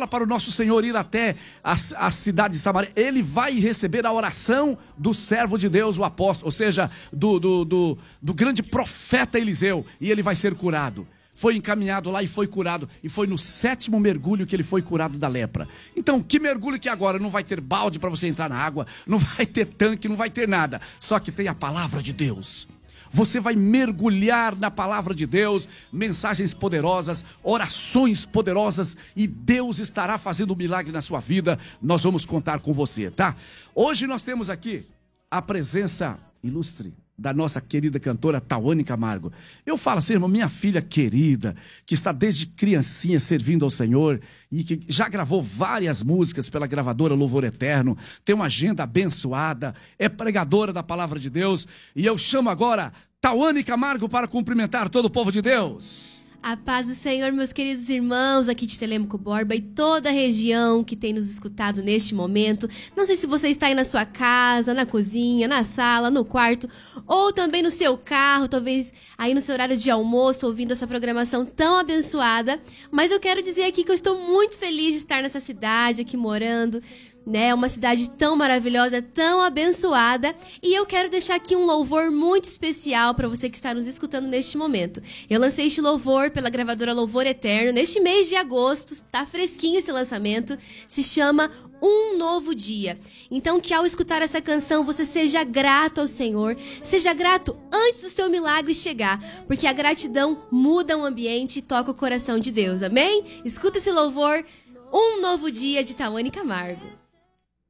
fala para o nosso Senhor ir até a cidade de Samaria. Ele vai receber a oração do servo de Deus, o apóstolo, ou seja, do grande profeta Eliseu, e ele vai ser curado. Foi encaminhado lá e foi curado. E foi no 7º mergulho que ele foi curado da lepra. Então, que mergulho que agora? Não vai ter balde para você entrar na água, não vai ter tanque, não vai ter nada. Só que tem a palavra de Deus. Você vai mergulhar na palavra de Deus, mensagens poderosas, orações poderosas, e Deus estará fazendo um milagre na sua vida. Nós vamos contar com você, tá? Hoje nós temos aqui a presença ilustre da nossa querida cantora Tauane Camargo. Eu falo assim, irmão, minha filha querida, que está desde criancinha servindo ao Senhor e que já gravou várias músicas pela gravadora Louvor Eterno, tem uma agenda abençoada, é pregadora da palavra de Deus, e eu chamo agora Tauane Camargo para cumprimentar todo o povo de Deus. A paz do Senhor, meus queridos irmãos aqui de Telêmaco Borba e toda a região que tem nos escutado neste momento. Não sei se você está aí na sua casa, na cozinha, na sala, no quarto, ou também no seu carro, talvez aí no seu horário de almoço, ouvindo essa programação tão abençoada. Mas eu quero dizer aqui que eu estou muito feliz de estar nessa cidade, aqui morando, né? Uma cidade tão maravilhosa, tão abençoada. E eu quero deixar aqui um louvor muito especial para você que está nos escutando neste momento. Eu lancei este louvor pela gravadora Louvor Eterno neste mês de agosto. Está fresquinho esse lançamento. Se chama Um Novo Dia. Então que ao escutar essa canção você seja grato ao Senhor. Seja grato antes do seu milagre chegar, porque a gratidão muda o ambiente e toca o coração de Deus. Amém? Escuta esse louvor, Um Novo Dia, de Tauane Camargo.